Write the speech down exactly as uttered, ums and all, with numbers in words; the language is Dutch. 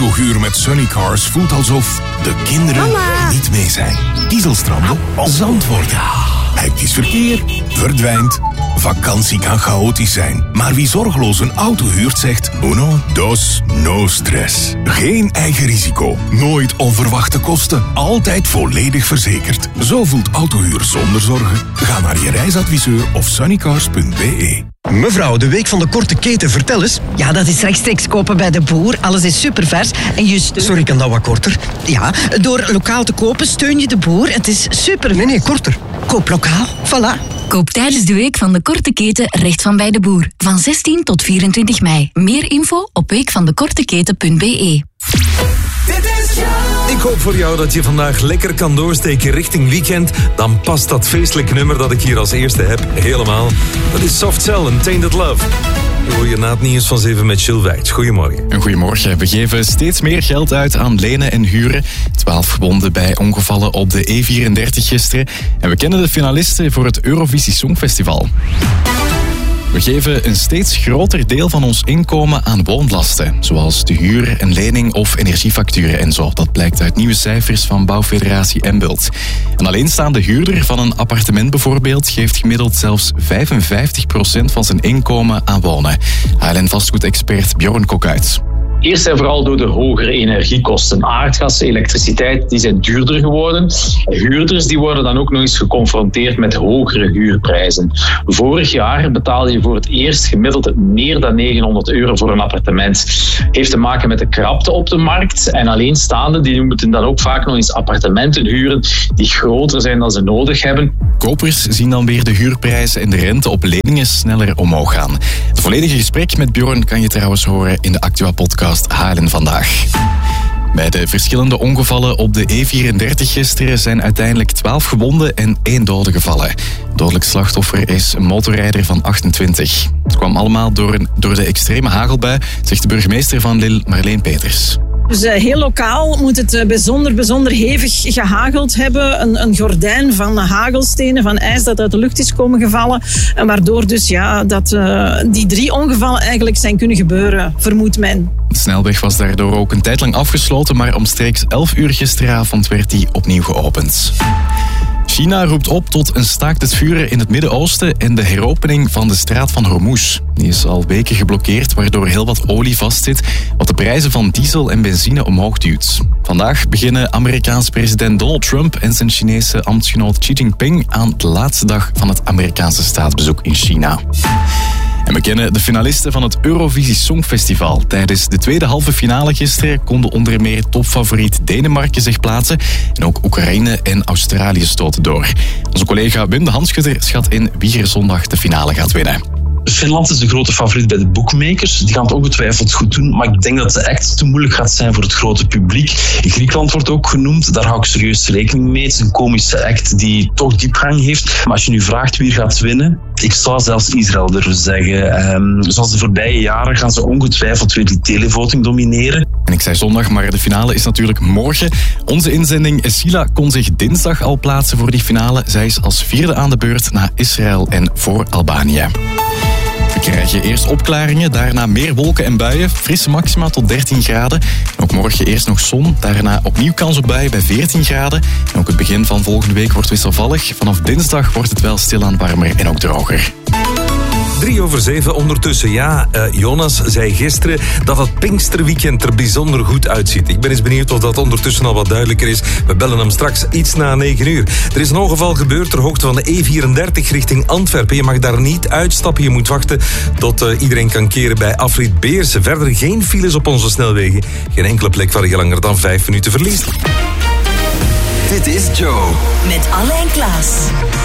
autohuur met Sunnycars voelt alsof de kinderen Mama. niet mee zijn. Dieselstranden, Zandvoort. Hectisch verkeer verdwijnt. Vakantie kan chaotisch zijn, maar wie zorgeloos een auto huurt zegt uno, dos, no stress. Geen eigen risico, nooit onverwachte kosten, altijd volledig verzekerd. Zo voelt autohuur zonder zorgen. Ga naar je reisadviseur of sunnycars punt b e. Mevrouw, de week van de korte keten, vertel eens. Ja, dat is rechtstreeks kopen bij de boer. Alles is supervers. En je steunt... Sorry, kan dat wat korter? Ja, door lokaal te kopen steun je de boer. Het is super... Nee, nee, korter. Koop lokaal, voilà. Koop tijdens de week van de korte keten recht van bij de boer. Van zestien tot vierentwintig mei. Meer info op weekvandekorteketen punt b e. Ik hoop voor jou dat je vandaag lekker kan doorsteken richting weekend. Dan past dat feestelijke nummer dat ik hier als eerste heb helemaal. Dat is Soft Cell en Tainted Love. Je hoor je na het nieuws van zeven met Jill Weitz. Goedemorgen. Een goedemorgen. We geven steeds meer geld uit aan lenen en huren. Twaalf gewonden bij ongevallen op de E vierendertig gisteren. En we kennen de finalisten voor het Eurovisie Songfestival. We geven een steeds groter deel van ons inkomen aan woonlasten, zoals de huur, een lening of energiefacturen en zo. Dat blijkt uit nieuwe cijfers van bouwfederatie Embult. Een alleenstaande huurder van een appartement bijvoorbeeld geeft gemiddeld zelfs vijfenvijftig procent van zijn inkomen aan wonen. H L N-vastgoedexpert Bjorn Kokuit. Eerst en vooral door de hogere energiekosten. Aardgas, elektriciteit, die zijn duurder geworden. Huurders die worden dan ook nog eens geconfronteerd met hogere huurprijzen. Vorig jaar betaalde je voor het eerst gemiddeld meer dan negenhonderd euro voor een appartement. Heeft te maken met de krapte op de markt. En alleenstaanden die moeten dan ook vaak nog eens appartementen huren die groter zijn dan ze nodig hebben. Kopers zien dan weer de huurprijzen en de rente op leningen sneller omhoog gaan. Het volledige gesprek met Bjorn kan je trouwens horen in de Actua-podcast H L N Vandaag. Bij de verschillende ongevallen op de E vierendertig gisteren zijn uiteindelijk twaalf gewonden en één dode gevallen. Dodelijk slachtoffer is een motorrijder van achtentwintig. Het kwam allemaal door, een, door de extreme hagelbui, zegt de burgemeester van Lille, Marleen Peters. Dus uh, heel lokaal moet het uh, bijzonder, bijzonder hevig gehageld hebben. Een, een gordijn van hagelstenen, van ijs dat uit de lucht is komen gevallen. En waardoor dus ja, dat, uh, die drie ongevallen eigenlijk zijn kunnen gebeuren, vermoedt men. De snelweg was daardoor ook een tijd lang afgesloten, maar omstreeks elf uur gisteravond werd die opnieuw geopend. China roept op tot een staakt het vuren in het Midden-Oosten en de heropening van de straat van Hormuz. Die is al weken geblokkeerd, waardoor heel wat olie vastzit, wat de prijzen van diesel en benzine omhoog duwt. Vandaag beginnen Amerikaans president Donald Trump en zijn Chinese ambtsgenoot Xi Jinping aan de laatste dag van het Amerikaanse staatsbezoek in China. En we kennen de finalisten van het Eurovisie Songfestival. Tijdens de tweede halve finale gisteren konden onder meer topfavoriet Denemarken zich plaatsen. En ook Oekraïne en Australië stoten door. Onze collega Wim de Hanschutter schat in wie er zondag de finale gaat winnen. Finland is de grote favoriet bij de bookmakers. Die gaan het ongetwijfeld goed doen. Maar ik denk dat de act te moeilijk gaat zijn voor het grote publiek. Griekenland wordt ook genoemd. Daar hou ik serieus rekening mee. Het is een komische act die toch diepgang heeft. Maar als je nu vraagt wie gaat winnen, ik zou zelfs Israël durven zeggen. Um, zoals de voorbije jaren gaan ze ongetwijfeld weer die televoting domineren. En ik zei zondag, maar de finale is natuurlijk morgen. Onze inzending Sila kon zich dinsdag al plaatsen voor die finale. Zij is als vierde aan de beurt na Israël en voor Albanië. We krijgen eerst opklaringen, daarna meer wolken en buien. Frisse maxima tot dertien graden. En ook morgen eerst nog zon, daarna opnieuw kans op buien bij veertien graden. En ook het begin van volgende week wordt wisselvallig. Vanaf dinsdag wordt het wel stilaan warmer en ook droger. Drie over zeven ondertussen. Ja, uh, Jonas zei gisteren dat het Pinksterweekend er bijzonder goed uitziet. Ik ben eens benieuwd of dat ondertussen al wat duidelijker is. We bellen hem straks iets na negen uur. Er is een ongeval gebeurd ter hoogte van de E vierendertig richting Antwerpen. Je mag daar niet uitstappen. Je moet wachten tot uh, iedereen kan keren bij Afrit Beersen. Verder geen files op onze snelwegen. Geen enkele plek waar je langer dan vijf minuten verliest. Dit is Joe. Met Alain Klaas.